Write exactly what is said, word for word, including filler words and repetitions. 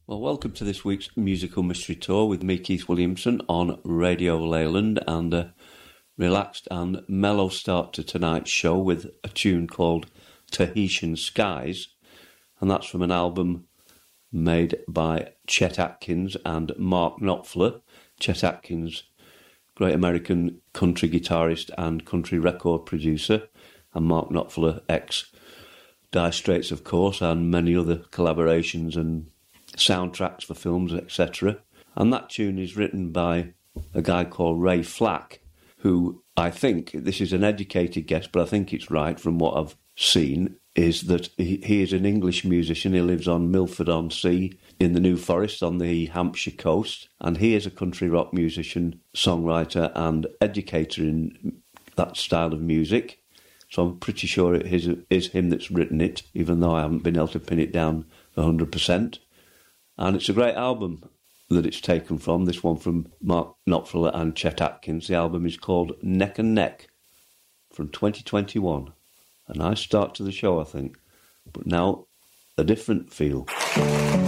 Well, welcome to this week's Musical Mystery Tour with me, Keith Williamson, on Radio Leyland, and a relaxed and mellow start to tonight's show with a tune called Tahitian Skies, and that's from an album made by Chet Atkins and Mark Knopfler. Chet Atkins, great American country guitarist and country record producer, and Mark Knopfler, ex-Dire Straits, of course, and many other collaborations and soundtracks for films, et cetera. And that tune is written by a guy called Ray Flack, who I think, this is an educated guess, but I think it's right from what I've seen, is that he, he is an English musician. He lives on Milford-on-Sea in the New Forest on the Hampshire coast, and he is a country rock musician, songwriter and educator in that style of music. So I'm pretty sure it is, is him that's written it, even though I haven't been able to pin it down one hundred percent. And it's a great album that it's taken from, this one from Mark Knopfler and Chet Atkins. The album is called Neck and Neck from twenty twenty-one. A nice start to the show, I think. But now, a different feel.